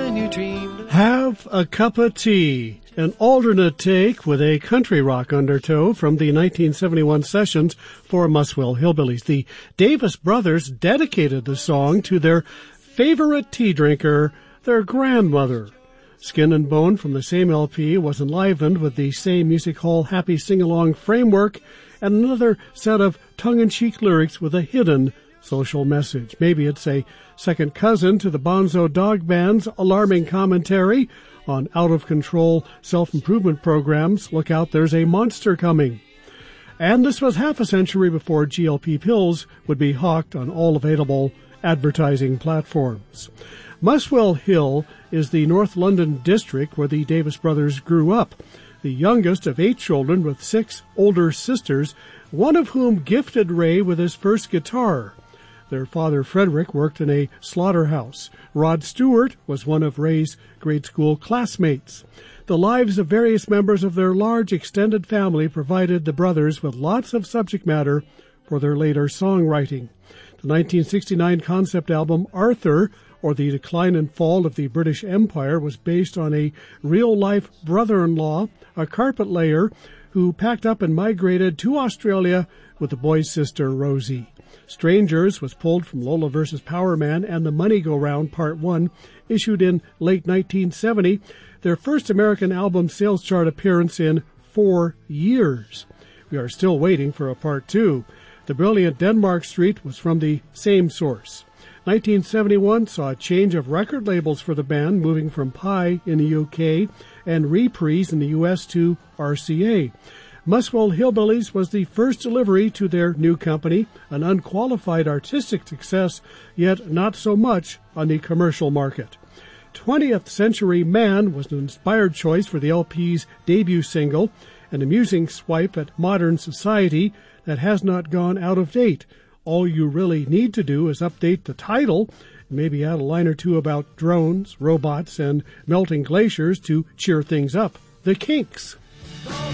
when you dreamed. Have a Cup of Tea, an alternate take with a country rock undertow from the 1971 sessions for Muswell Hillbillies. The Davis brothers dedicated the song to their favorite tea drinker, their grandmother. Skin and Bone from the same LP was enlivened with the same music hall happy sing-along framework and another set of tongue-in-cheek lyrics with a hidden social message. Maybe it's a second cousin to the Bonzo Dog Band's alarming commentary on out-of-control self-improvement programs. Look out, there's a monster coming. And this was half a century before GLP pills would be hawked on all available advertising platforms. Muswell Hill is the North London district where the Davis brothers grew up, the youngest of 8 children with 6 older sisters, one of whom gifted Ray with his first guitar. Their father, Frederick, worked in a slaughterhouse. Rod Stewart was one of Ray's grade school classmates. The lives of various members of their large extended family provided the brothers with lots of subject matter for their later songwriting. The 1969 concept album Arthur, or The Decline and Fall of the British Empire, was based on a real-life brother-in-law, a carpet layer, who packed up and migrated to Australia with the boy's sister, Rosie. Strangers was pulled from Lola vs. Power Man and The Money Go Round Part 1, issued in late 1970, their first American album sales chart appearance in 4 years. We are still waiting for a Part 2. The brilliant Denmark Street was from the same source. 1971 saw a change of record labels for the band, moving from Pye in the UK and Reprise in the US to RCA. Muswell Hillbillies was the first delivery to their new company, an unqualified artistic success, yet not so much on the commercial market. 20th Century Man was an inspired choice for the LP's debut single, an amusing swipe at modern society that has not gone out of date. All you really need to do is update the title, and maybe add a line or two about drones, robots, and melting glaciers to cheer things up. The Kinks.